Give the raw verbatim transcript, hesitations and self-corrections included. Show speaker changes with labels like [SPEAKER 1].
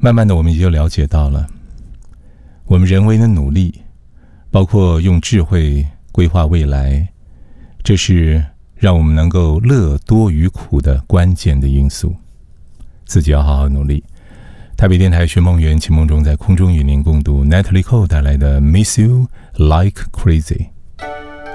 [SPEAKER 1] 慢慢的我们也就了解到了，我们人为的努力，包括用智慧规划未来，这是让我们能够乐多于苦的关键的因素。自己要好好努力。台北电台寻梦园，秦梦中在空中与您共读 Natalie Cole 带来的 Miss You Like Crazy。